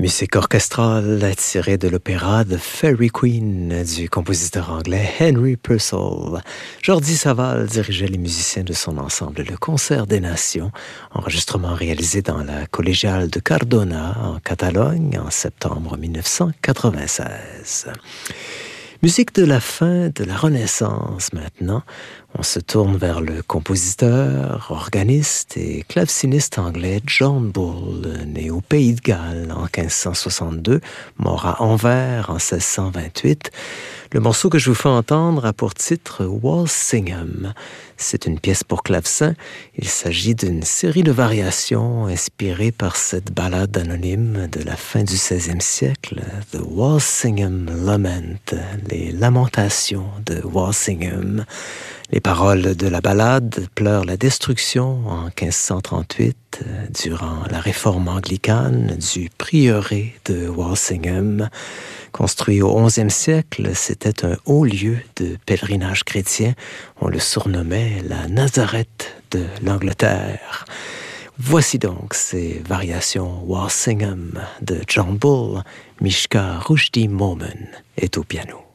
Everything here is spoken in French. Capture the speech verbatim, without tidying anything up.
Musique orchestrale tirée de l'opéra The Fairy Queen du compositeur anglais Henry Purcell. Jordi Savall dirigeait les musiciens de son ensemble Le Concert des Nations, enregistrement réalisé dans la collégiale de Cardona en Catalogne en septembre mille neuf cent quatre-vingt-seize. Musique de la fin de la Renaissance maintenant. On se tourne vers le compositeur, organiste et claveciniste anglais John Bull, né au Pays de Galles en quinze cent soixante-deux, mort à Anvers en seize cent vingt-huit. Le morceau que je vous fais entendre a pour titre Walsingham. C'est une pièce pour clavecin. Il s'agit d'une série de variations inspirées par cette ballade anonyme de la fin du seizième siècle, The Walsingham Lament, les lamentations de Walsingham. Les paroles de la ballade pleurent la destruction en quinze cent trente-huit euh, durant la réforme anglicane du prieuré de Walsingham. Construit au onzième siècle, c'était un haut lieu de pèlerinage chrétien. On le surnommait la Nazareth de l'Angleterre. Voici donc ces variations Walsingham de John Bull. Mishka Rushdie Momen est au piano.